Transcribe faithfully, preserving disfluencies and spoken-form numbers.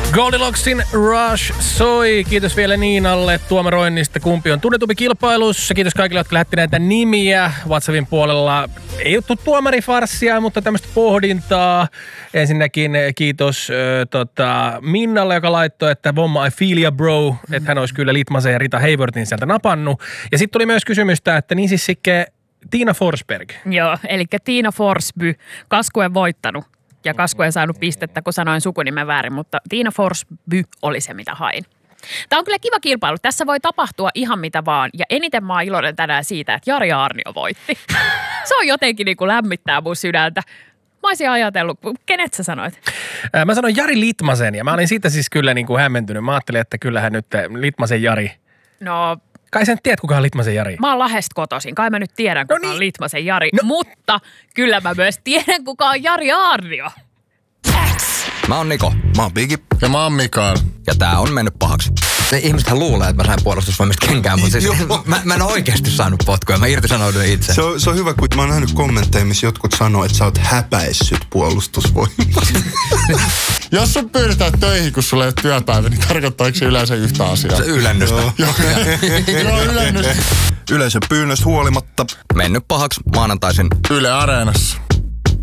Goldilocksin Rush soi. Kiitos vielä Niinalle tuomaroinnista. Kumpi on tunnetumpi kilpailussa. Kiitos kaikille, jotka lähetti näitä nimiä. WhatsAppin puolella ei juttu tuomarifarssia, mutta tämmöistä pohdintaa. Ensinnäkin kiitos äh, tota, Minnalle, joka laittoi, että Vomma I feel ya bro. Mm-hmm. Että hän olisi kyllä Litmasen ja Rita Hayworthin sieltä napannut. Ja sitten tuli myös kysymystä, että niin siis sikke Tiina Forsberg. Joo, eli Tiina Forsby. Kasku ei voittanut. Ja Kasku ei saanut pistettä, kun sanoin sukunimen väärin, mutta Tiina Forsby oli se, mitä hain. Tämä on kyllä kiva kilpailu. Tässä voi tapahtua ihan mitä vaan. Ja eniten mä oon iloinen tänään siitä, että Jari Aarnio voitti. Se on jotenkin niin kuin lämmittää mun sydäntä. Mä olisin ajatellut, kenet sä sanoit? Mä sanoin Jari Litmasen ja mä olin siitä siis kyllä niin kuin hämmentynyt. Mä ajattelin, että kyllähän nyt Litmasen Jari. No... Kai sä nyt tiedät, kuka on Litmasen Jari? Mä oon Lahdesta kotoisin. Kai mä nyt tiedän, kuka no niin. on Litmasen Jari. No. Mutta kyllä mä myös tiedän, kuka on Jari Aarnio. X. Mä oon Niko. Mä oon Bigi. Ja mä oon Mikael. Ja tää on mennyt pahaksi. Ne ihmisethän luulee, että mä sain puolustusvoimista kenkään, mutta siis mä, mä en ole oikeasti saanut potkuja. Mä irtisanouduin itse. Se on, se on hyvä, kun mä oon nähnyt kommentteja, missä jotkut sanoo, että sä oot häpäissyt puolustusvoimista. Jos sun pyydetään töihin, kun sulla ei ole työpäivä, niin tarkoittaako se yleensä yhtä asiaa? Se ylännystä. Joo, Joo ylännystä. Yleisön pyynnöstä huolimatta. Mennyt pahaksi maanantaisin Yle Areenassa.